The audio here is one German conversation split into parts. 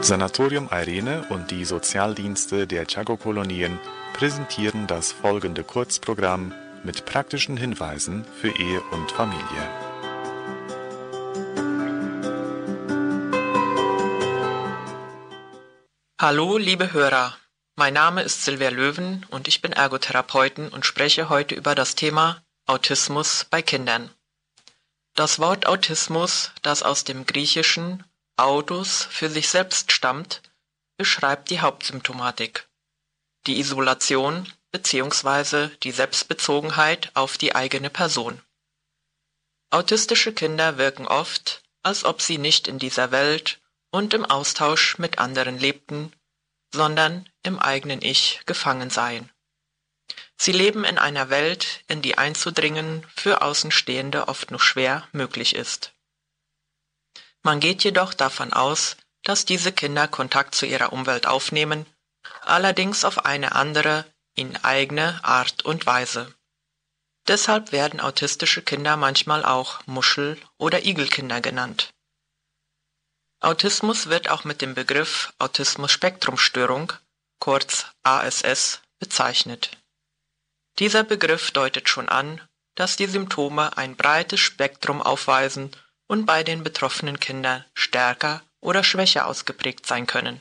Sanatorium Irene und die Sozialdienste der Chaco-Kolonien präsentieren das folgende Kurzprogramm mit praktischen Hinweisen für Ehe und Familie. Hallo, liebe Hörer. Mein Name ist Silvia Löwen und ich bin Ergotherapeutin und spreche heute über das Thema Autismus bei Kindern. Das Wort Autismus, das aus dem griechischen Autos für sich selbst stammt, beschreibt die Hauptsymptomatik, die Isolation bzw. die Selbstbezogenheit auf die eigene Person. Autistische Kinder wirken oft, als ob sie nicht in dieser Welt und im Austausch mit anderen lebten, sondern im eigenen Ich gefangen seien. Sie leben in einer Welt, in die einzudringen für Außenstehende oft nur schwer möglich ist. Man geht jedoch davon aus, dass diese Kinder Kontakt zu ihrer Umwelt aufnehmen, allerdings auf eine andere, ihnen eigene Art und Weise. Deshalb werden autistische Kinder manchmal auch Muschel- oder Igelkinder genannt. Autismus wird auch mit dem Begriff Autismus-Spektrum-Störung, kurz ASS, bezeichnet. Dieser Begriff deutet schon an, dass die Symptome ein breites Spektrum aufweisen und bei den betroffenen Kindern stärker oder schwächer ausgeprägt sein können.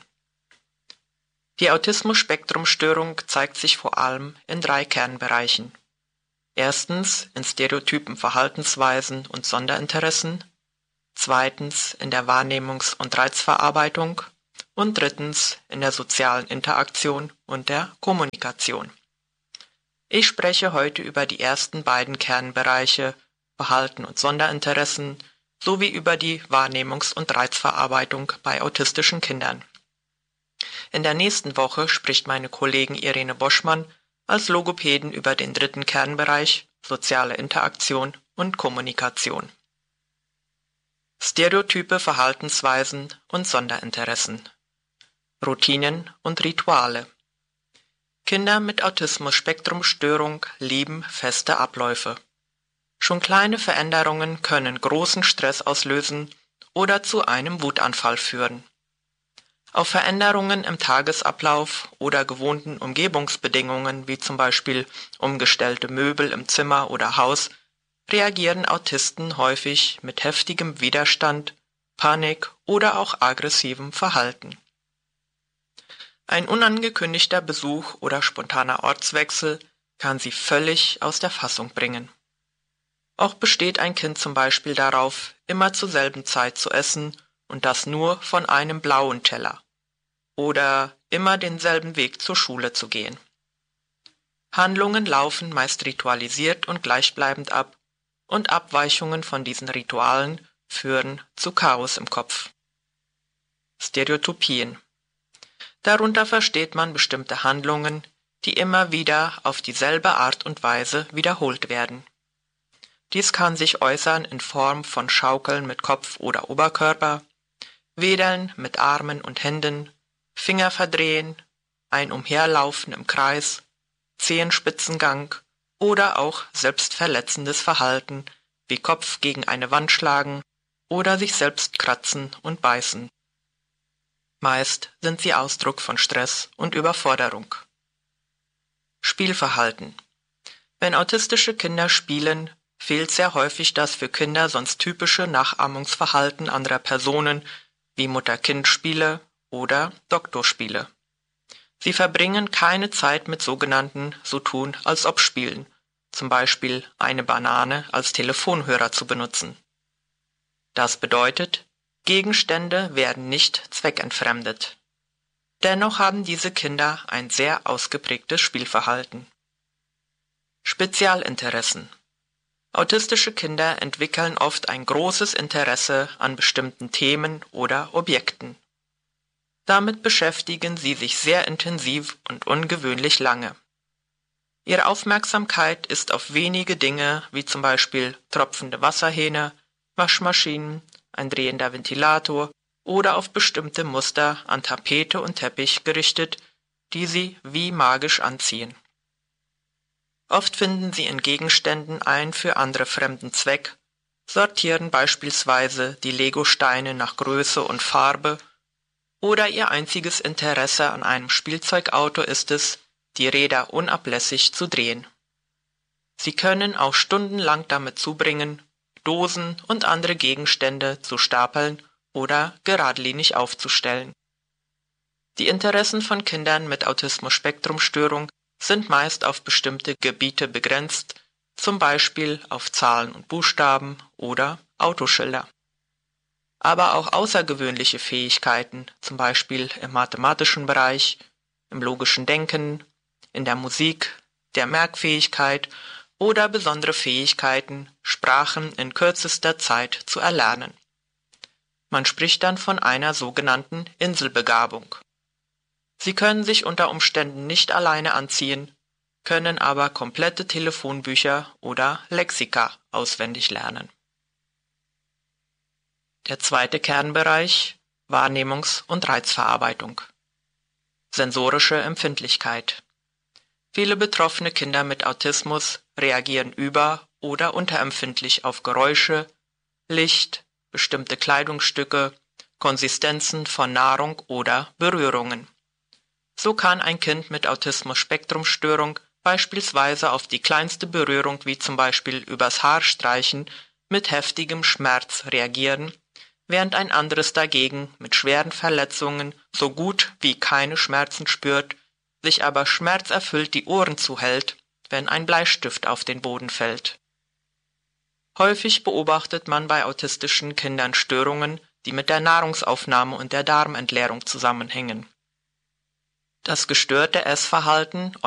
Die Autismus-Spektrum-Störung zeigt sich vor allem in 3 Kernbereichen. Erstens in stereotypen Verhaltensweisen und Sonderinteressen, zweitens in der Wahrnehmungs- und Reizverarbeitung und drittens in der sozialen Interaktion und der Kommunikation. Ich spreche heute über die ersten beiden Kernbereiche Verhalten und Sonderinteressen sowie über die Wahrnehmungs- und Reizverarbeitung bei autistischen Kindern. In der nächsten Woche spricht meine Kollegin Irene Boschmann als Logopädin über den dritten Kernbereich soziale Interaktion und Kommunikation. Stereotype Verhaltensweisen und Sonderinteressen, Routinen und Rituale. Kinder mit Autismus-Spektrum-Störung lieben feste Abläufe. Schon kleine Veränderungen können großen Stress auslösen oder zu einem Wutanfall führen. Auf Veränderungen im Tagesablauf oder gewohnten Umgebungsbedingungen wie zum Beispiel umgestellte Möbel im Zimmer oder Haus reagieren Autisten häufig mit heftigem Widerstand, Panik oder auch aggressivem Verhalten. Ein unangekündigter Besuch oder spontaner Ortswechsel kann sie völlig aus der Fassung bringen. Auch besteht ein Kind zum Beispiel darauf, immer zur selben Zeit zu essen und das nur von einem blauen Teller oder immer denselben Weg zur Schule zu gehen. Handlungen laufen meist ritualisiert und gleichbleibend ab und Abweichungen von diesen Ritualen führen zu Chaos im Kopf. Stereotypien. Darunter versteht man bestimmte Handlungen, die immer wieder auf dieselbe Art und Weise wiederholt werden. Dies kann sich äußern in Form von Schaukeln mit Kopf oder Oberkörper, Wedeln mit Armen und Händen, Finger verdrehen, ein Umherlaufen im Kreis, Zehenspitzengang oder auch selbstverletzendes Verhalten wie Kopf gegen eine Wand schlagen oder sich selbst kratzen und beißen. Meist sind sie Ausdruck von Stress und Überforderung. Spielverhalten. Wenn autistische Kinder spielen, fehlt sehr häufig das für Kinder sonst typische Nachahmungsverhalten anderer Personen wie Mutter-Kind-Spiele oder Doktorspiele. Sie verbringen keine Zeit mit sogenannten So-tun-als-ob-Spielen, zum Beispiel eine Banane als Telefonhörer zu benutzen. Das bedeutet, Gegenstände werden nicht zweckentfremdet. Dennoch haben diese Kinder ein sehr ausgeprägtes Spielverhalten. Spezialinteressen. Autistische Kinder entwickeln oft ein großes Interesse an bestimmten Themen oder Objekten. Damit beschäftigen sie sich sehr intensiv und ungewöhnlich lange. Ihre Aufmerksamkeit ist auf wenige Dinge wie zum Beispiel tropfende Wasserhähne, Waschmaschinen, ein drehender Ventilator oder auf bestimmte Muster an Tapete und Teppich gerichtet, die sie wie magisch anziehen. Oft finden sie in Gegenständen einen für andere fremden Zweck, sortieren beispielsweise die Legosteine nach Größe und Farbe oder ihr einziges Interesse an einem Spielzeugauto ist es, die Räder unablässig zu drehen. Sie können auch stundenlang damit zubringen, Dosen und andere Gegenstände zu stapeln oder geradlinig aufzustellen. Die Interessen von Kindern mit Autismus-Spektrum-Störung sind meist auf bestimmte Gebiete begrenzt, zum Beispiel auf Zahlen und Buchstaben oder Autoschilder. Aber auch außergewöhnliche Fähigkeiten, zum Beispiel im mathematischen Bereich, im logischen Denken, in der Musik, der Merkfähigkeit oder besondere Fähigkeiten, Sprachen in kürzester Zeit zu erlernen. Man spricht dann von einer sogenannten Inselbegabung. Sie können sich unter Umständen nicht alleine anziehen, können aber komplette Telefonbücher oder Lexika auswendig lernen. Der zweite Kernbereich: Wahrnehmungs- und Reizverarbeitung. Sensorische Empfindlichkeit. Viele betroffene Kinder mit Autismus reagieren über- oder unterempfindlich auf Geräusche, Licht, bestimmte Kleidungsstücke, Konsistenzen von Nahrung oder Berührungen. So kann ein Kind mit Autismus-Spektrum-Störung beispielsweise auf die kleinste Berührung wie zum Beispiel übers Haar streichen mit heftigem Schmerz reagieren, während ein anderes dagegen mit schweren Verletzungen so gut wie keine Schmerzen spürt, sich aber schmerzerfüllt die Ohren zuhält, wenn ein Bleistift auf den Boden fällt. Häufig beobachtet man bei autistischen Kindern Störungen, die mit der Nahrungsaufnahme und der Darmentleerung zusammenhängen. Das gestörte Essverhalten